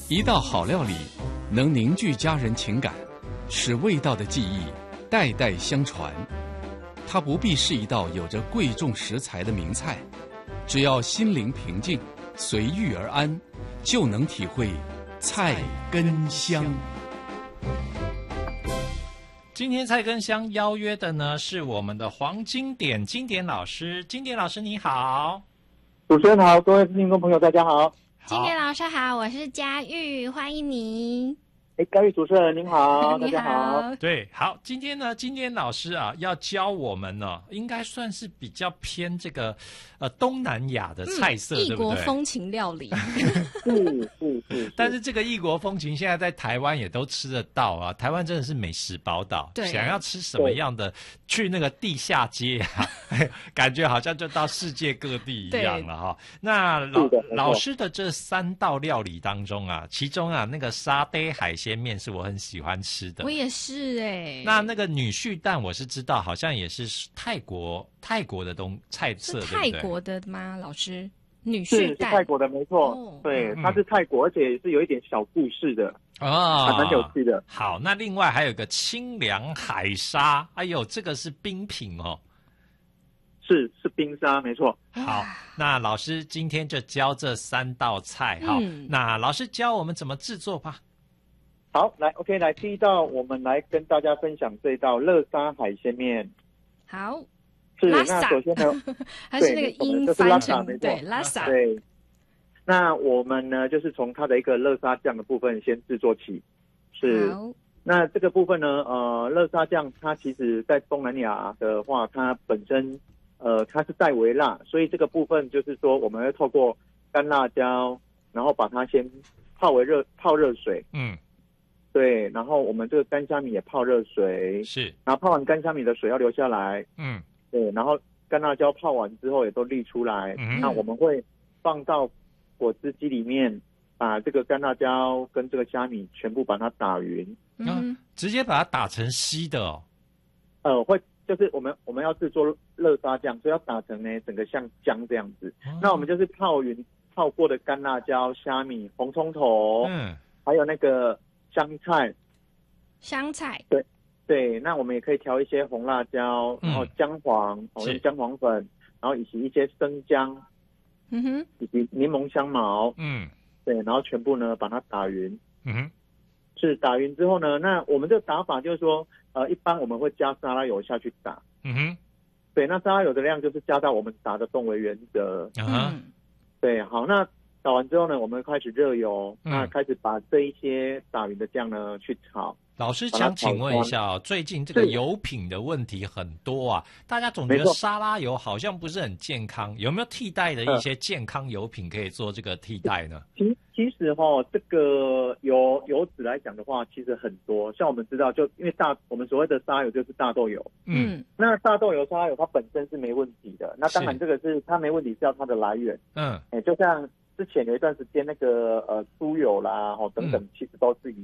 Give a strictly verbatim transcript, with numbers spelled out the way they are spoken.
一道好料理能凝聚家人情感，使味道的记忆代代相传。它不必是一道有着贵重食材的名菜，只要心灵平静，随遇而安，就能体会菜根香。 今天菜根香邀约的呢是我们的黄经典经典老师，经典老师你好。 主持人好，各位听众朋友大家好。 经典老师好，我是佳玉，欢迎你。 哎，佳玉主持人您好，大家好。 对，好，今天呢，经典老师啊要教我们呢，应该算是比较偏这个呃东南亚的菜色， 嗯、 对不对？ 异国风情料理。 是是是。 但是这个异国风情现在在台湾也都吃得到啊，台湾真的是美食宝岛。 对， 想要吃什么样的，去那个地下街啊，感觉好像就到世界各地一样了哈。那老老师的这三道料理当中啊，其中啊那个沙爹海鲜鲜面是我很喜欢吃的， 我也是哎、欸。 那那个女婿蛋我是知道，好像也是泰国泰国的东菜色， 是泰国的吗？老师，女婿蛋是泰国的，没错。哦、对，它是泰国，而且是有一点小故事的啊，还蛮有趣的。 好，那另外还有一个清凉海沙，哎呦，这个是冰品哦。 是是冰沙，没错。 好，那老师今天就教这三道菜哈、嗯。那老师教我们怎么制作吧。 好，来 ，OK， 来第一道，我们来跟大家分享这道乐沙海鲜面。 好， 是那首先呢， 还是那个音翻成对拉萨。 对，那我们呢，就是从它的一个乐沙酱的部分先制作起。是，那这个部分呢，呃，乐沙酱它其实在东南亚的话，它本身呃它是带微辣，所以这个部分就是说，我们会透过干辣椒，然后把它先泡为热泡热水。嗯。对，然后我们这个干虾米也泡热水， 是， 然后泡完干虾米的水要流下来， 嗯， 对，然后干辣椒泡完之后也都沥出来，嗯，那我们会放到果汁机里面，把这个干辣椒跟这个虾米全部把它打匀， 嗯，直接把它打成稀的哦， 呃，会就是我们我们要制作乐沙酱，所以要打成呢整个像浆这样子，哦，那我们就是泡匀泡过的干辣椒、虾米、红葱头，嗯，还有那个。香菜， 香菜， 对对，那我们也可以调一些红辣椒，然后姜黄，我、嗯、用姜黄粉，然后以及一些生姜，嗯哼，以及柠檬香茅，嗯，对，然后全部呢把它打匀，嗯哼，是打匀之后呢，那我们这个打法就是说，呃，一般我们会加沙拉油下去打，嗯哼，对，那沙拉油的量就是加到我们打的动为原则，嗯，对，好，那。打完之后呢，我们开始热油，嗯、那开始把这一些打匀的酱呢去炒。 老师想请问一下哦，最近这个油品的问题很多啊，大家总觉得沙拉油好像不是很健康，有没有替代的一些健康油品可以做这个替代呢？ 其其实哈、哦，这个油油脂来讲的话，其实很多。像我们知道，就因为大我们所谓的沙拉油就是大豆油，嗯，那大豆油、沙拉油它本身是没问题的。那当然这个是它没问题是要它的来源，嗯，哎，就像。之前有一段时间，那个呃猪油啦，哦等等，其实都是一